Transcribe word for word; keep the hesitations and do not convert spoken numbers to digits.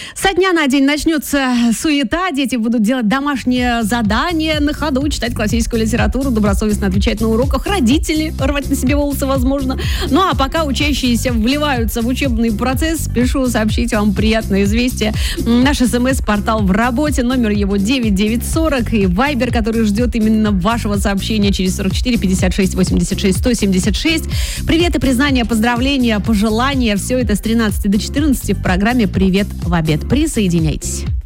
Со дня на день начнется суета, дети будут делать домашние задания на ходу, читать классическую литературу, добросовестно отвечать на уроках, родители рвать на себе волосы, возможно. Ну а пока учащиеся вливаются в учебный процесс, спешу сообщить вам приятное известие. Наш смс-портал в работе, номер его девять девять сорок и вайбер, который ждет именно вашего сообщения через сорок четыре пятьдесят шесть восемьдесят шесть сто семьдесят шесть. Привет и признания, поздравления, пожелания, все это с тринадцати до четырнадцати в программе «Привет в обед». Присоединяйтесь.